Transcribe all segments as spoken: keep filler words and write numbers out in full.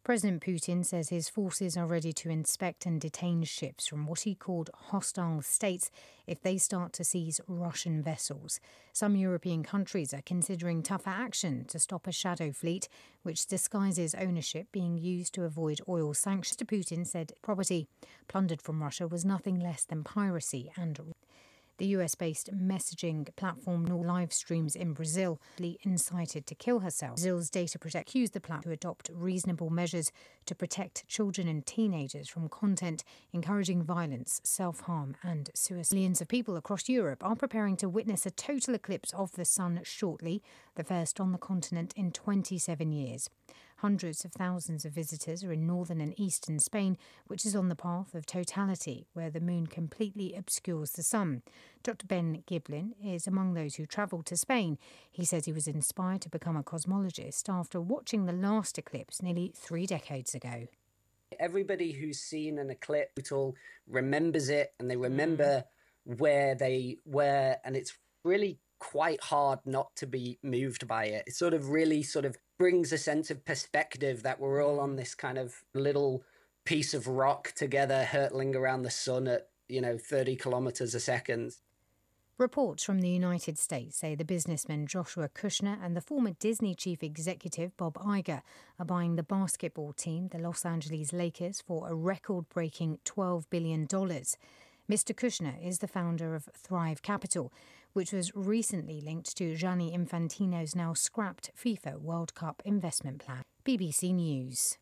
President Putin says his forces are ready to inspect and detain ships from what he called hostile states if they start to seize Russian vessels. Some European countries are considering tougher action to stop a shadow fleet, which disguises ownership being used to avoid oil sanctions. Mister Putin said property plundered from Russia was nothing less than piracy and the U S-based messaging platform live streams in Brazil incited to kill herself. Brazil's data protector accused the platform to adopt reasonable measures to protect children and teenagers from content encouraging violence, self-harm and suicide. Millions of people across Europe are preparing to witness a total eclipse of the sun shortly, the first on the continent in twenty-seven years. Hundreds of thousands of visitors are in northern and eastern Spain, which is on the path of totality, where the moon completely obscures the sun. Doctor Ben Giblin is among those who travelled to Spain. He says he was inspired to become a cosmologist after watching the last eclipse nearly three decades ago. Everybody who's seen an eclipse remembers it, and they remember mm. where they were, and it's really quite hard not to be moved by it. It sort of really sort of brings a sense of perspective that we're all on this kind of little piece of rock together, hurtling around the sun at, you know, thirty kilometers a second. Reports from the United States say the businessman Joshua Kushner and the former Disney chief executive Bob Iger are buying the basketball team, the Los Angeles Lakers, for a record-breaking twelve billion dollars. Mister Kushner is the founder of Thrive Capital, which was recently linked to Gianni Infantino's now scrapped FIFA World Cup investment plan. B B C News.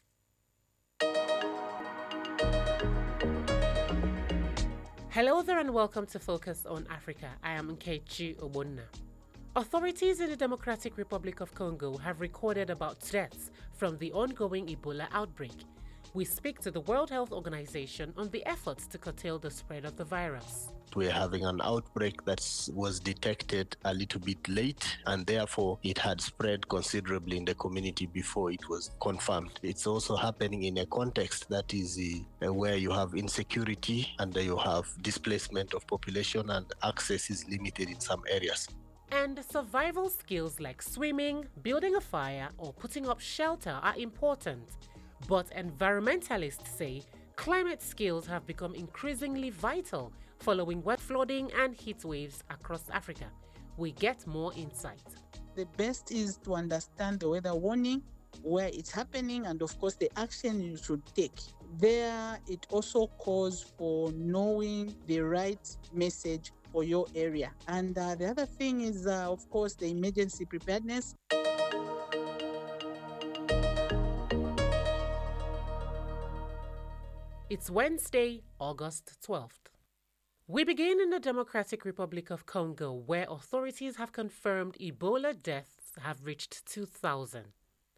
Hello there and welcome to Focus on Africa. I am Nkechi Obonna. Authorities in the Democratic Republic of Congo have recorded about deaths from the ongoing Ebola outbreak. We speak to the World Health Organization on the efforts to curtail the spread of the virus. We're having an outbreak that was detected a little bit late, and therefore it had spread considerably in the community before it was confirmed. It's also happening in a context that is uh, where you have insecurity and you have displacement of population, and access is limited in some areas. And survival skills like swimming, building a fire, or putting up shelter are important. But environmentalists say climate skills have become increasingly vital following wet flooding and heat waves across Africa. We get more insight. The best is to understand the weather warning, where it's happening, and of course the action you should take. There, it also calls for knowing the right message for your area. And uh, the other thing is, uh, of course, the emergency preparedness. It's Wednesday, August twelfth. We begin in the Democratic Republic of Congo, where authorities have confirmed Ebola deaths have reached two thousand.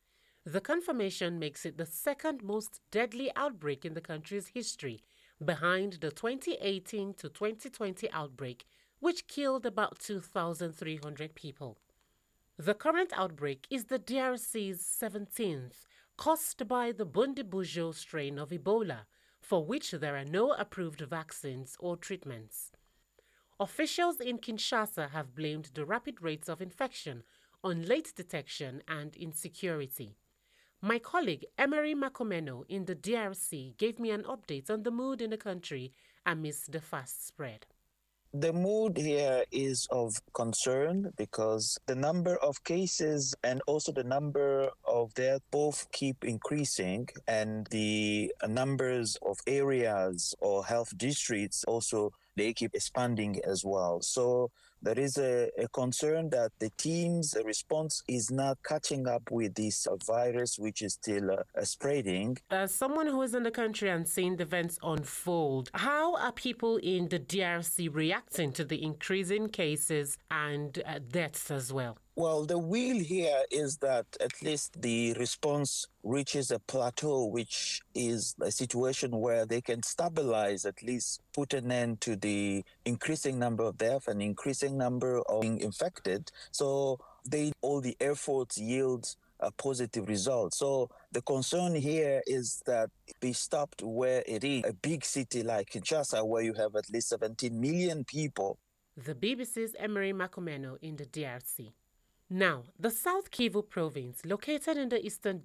The confirmation makes it the second most deadly outbreak in the country's history, behind the twenty eighteen to twenty twenty outbreak, which killed about two thousand three hundred people. The current outbreak is the D R C's seventeenth, caused by the Bundibugyo strain of Ebola, for which there are no approved vaccines or treatments. Officials in Kinshasa have blamed the rapid rates of infection on late detection and insecurity. My colleague Emery Makomeno in the D R C gave me an update on the mood in the country amidst the fast spread. The mood here is of concern because the number of cases and also the number of deaths both keep increasing, and the numbers of areas or health districts also, they keep expanding as well. So there is a, a concern that the team's response is not catching up with this virus, which is still uh, spreading. As someone who is in the country and seeing the events unfold, how are people in the D R C reacting to the increasing cases and uh, deaths as well? Well, the will here is that at least the response reaches a plateau, which is a situation where they can stabilize, at least put an end to the increasing number of deaths and increasing number of being infected. So they all the efforts yield a positive result. So the concern here is that be stopped where it is. A big city like Kinshasa, where you have at least seventeen million people. The B B C's Emery Makomeno in the D R C. Now, the South Kivu province, located in the eastern